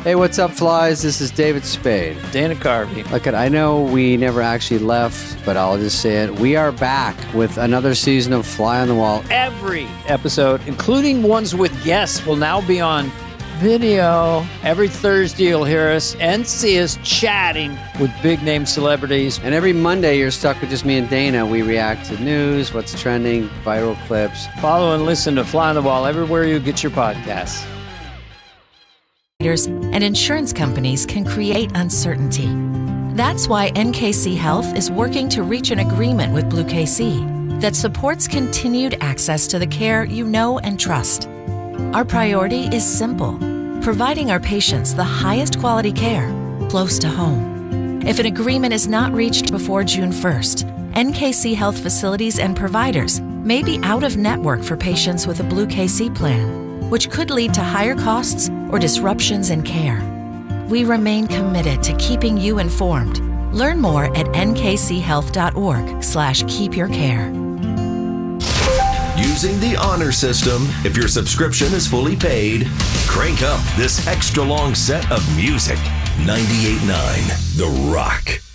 Hey, what's up, flies? This is David Spade. Dana Carvey. Look, I know we never actually left, but I'll just say it. We are back with another season of Fly on the Wall. Every episode, including ones with guests, will now be on video. Every Thursday, you'll hear us and see us chatting with big-name celebrities. And every Monday, you're stuck with just me and Dana. We react to news, what's trending, viral clips. Follow and listen to Fly on the Wall everywhere you get your podcasts. And insurance companies can create uncertainty. That's why NKC Health is working to reach an agreement with Blue KC that supports continued access to the care you know and trust. Our priority is simple: providing our patients the highest quality care close to home. If an agreement is not reached before June 1st, NKC Health facilities and providers may be out of network for patients with a Blue KC plan, which could lead to higher costs or disruptions in care. We remain committed to keeping you informed. Learn more at nkchealth.org/keepyourcare. Using the honor system, if your subscription is fully paid, crank up this extra long set of music. 98.9 The Rock.